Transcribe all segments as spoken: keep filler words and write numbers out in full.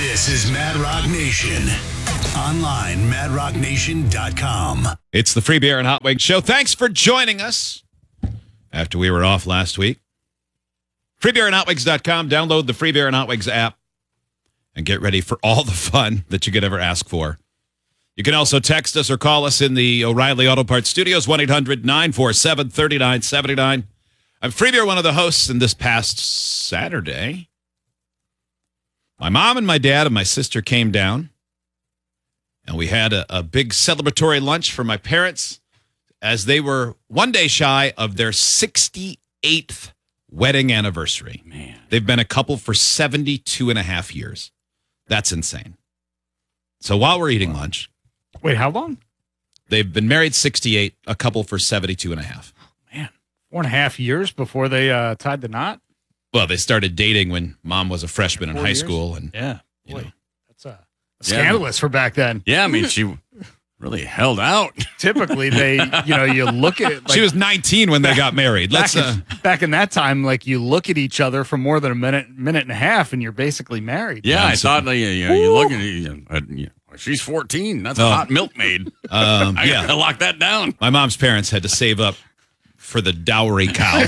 This is Mad Rock Nation. Online, mad rock nation dot com. It's the Free Beer and Hot Wings Show. Thanks for joining us after we were off last week. free beer and hot wings dot com. Download the Free Beer and Hot Wings app and get ready for all the fun that you could ever ask for. You can also text us or call us in the O'Reilly Auto Parts Studios, one eight hundred nine four seven three nine seven nine. I'm Free Beer, one of the hosts, and this past Saturday, my mom and my dad and my sister came down, and we had a, a big celebratory lunch for my parents as they were one day shy of their sixty-eighth wedding anniversary. Man. They've been a couple for seventy-two and a half years. That's insane. So while we're eating lunch, Wait, how long? they've been married sixty-eight, a couple for seventy-two and a half. Man, four and a half years before they uh, tied the knot? Well, they started dating when mom was a freshman in Four high years? school. And Yeah. you Boy, know, that's uh, scandalous for back then. Yeah, I mean, she really held out. Typically, they, you know, you look at like, she was nineteen when they got married. Let's back, uh, in, back in that time, like you look at each other for more than a minute, minute and a half, and you're basically married. Yeah, I I'm so- thought, like, you know, you look at it, you know, uh, you know, she's fourteen. That's a Oh. hot milkmaid. um, I yeah. gotta lock that down. My mom's parents had to save up for the dowry cow.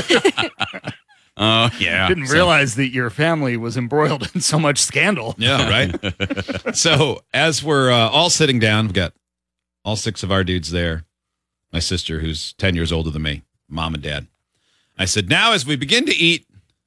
Oh, yeah. Didn't so- realize that your family was embroiled in so much scandal. Yeah, right. So as we're uh, all sitting down, we've got all six of our dudes there. My sister, who's ten years older than me, mom and dad. I said, now as we begin to eat,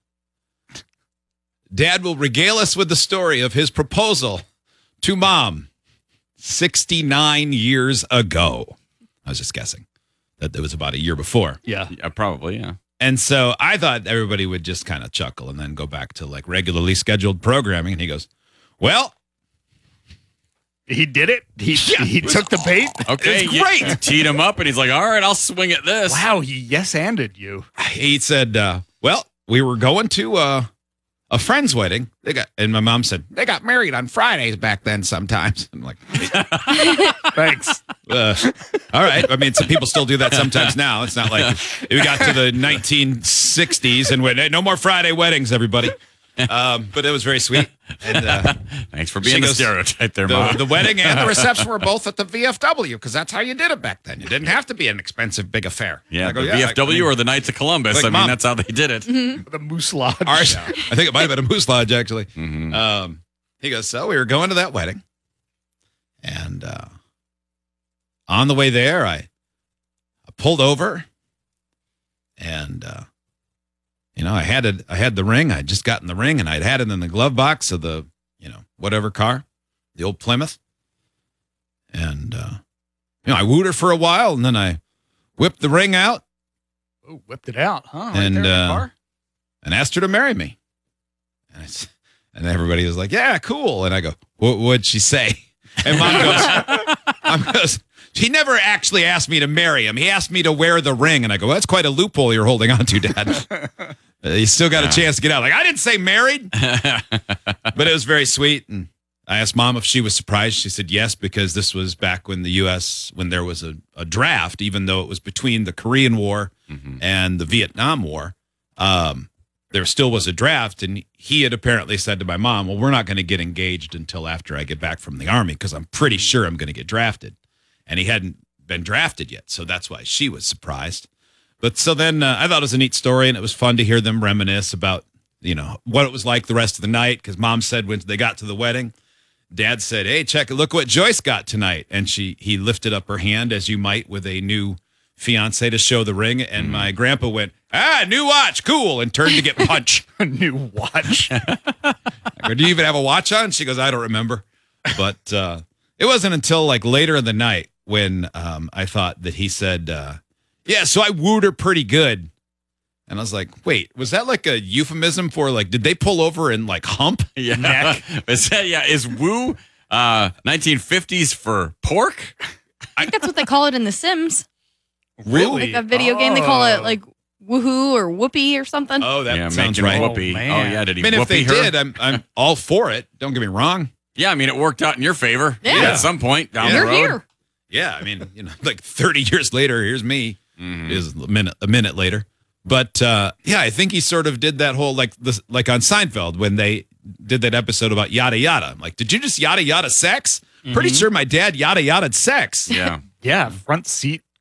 Dad will regale us with the story of his proposal to mom sixty-nine years ago. I was just guessing that it was about a year before. Yeah. Yeah, probably, yeah. And so I thought everybody would just kind of chuckle and then go back to like regularly scheduled programming. And he goes, well, He did it. He, Yeah, he it was took the bait. Okay, It's you- great. You teed him up, and he's like, all right, I'll swing at this. Wow, he yes-anded you. he said, uh, well, we were going to uh, a friend's wedding. They got, and my mom said, they got married on Fridays back then sometimes. I'm like, Thanks. uh, all right. I mean, some people still do that sometimes now. It's not like we got to the nineteen sixties and went, hey, no more Friday weddings, everybody. Um, but it was very sweet. And uh, Thanks for She being the goes, stereotype there, the, Mom. the wedding and the reception were both at the V F W because that's how you did it back then. You didn't have to be an expensive big affair. yeah, I go, the yeah, V F W I mean, or the Knights of Columbus. Like, I mean, Mom- that's how they did it. The Moose Lodge. Ours, I think it might have been a Moose Lodge, actually. Mhm. Um, he goes, so we were going to that wedding. And uh, on the way there, I, I pulled over. And, uh, you know, I had it. I had the ring. I'd just gotten the ring, and I'd had it in the glove box of the, you know, whatever car, the old Plymouth. And, uh, you know, I wooed her for a while, and then I whipped the ring out Oh, whipped it out, huh? Right And, there in the uh, car? and asked her to marry me. And, I s and everybody was like, yeah, cool. And I go, what would she say? And mom goes, mom goes, he never actually asked me to marry him. He asked me to wear the ring. And I go, well, that's quite a loophole you're holding on to, Dad. Uh, you still got a chance to get out. Like, I didn't say married, but it was very sweet. And I asked Mom if she was surprised. She said yes, because this was back when the U S, when there was a, a draft, even though it was between the Korean War and the Vietnam War, um, there still was a draft. And he had apparently said to my mom, well, we're not going to get engaged until after I get back from the Army because I'm pretty sure I'm going to get drafted. And he hadn't been drafted yet. So that's why she was surprised. But so then uh, I thought it was a neat story, and it was fun to hear them reminisce about, you know, what it was like the rest of the night. Because Mom said when they got to the wedding, Dad said, hey, check, look what Joyce got tonight. And she he lifted up her hand, as you might with a new fiance, to show the ring. And my grandpa went, ah, new watch, cool, and turned to get punched. A new watch. I go, do you even have a watch on? She goes, I don't remember. But uh, it wasn't until like later in the night when um, I thought that he said, uh, yeah, so I wooed her pretty good. And I was like, wait, was that like a euphemism for like, did they pull over and like hump? Yeah. Neck. Is that, yeah, is woo uh, nineteen fifties for pork? I think that's what they call it in The Sims. Really? Like a video game, they call it Oh. like woohoo or whoopee or something. Oh, that yeah, sounds making right. whoopee. Oh, Oh, man. yeah, did he I mean, if whoopee they her? did, I'm, I'm all for it. Don't get me wrong. Yeah, I mean, it worked out in your favor Yeah. at some point down You're the road. here. Yeah, I mean, you know, like thirty years later, here's me. Mhm. It is a minute a minute later. But uh, yeah, I think he sort of did that whole like this like on Seinfeld when they did that episode about yada yada. I'm like, did you just yada yada sex? Pretty sure my dad yada yada sex. Yeah. Yeah, front seat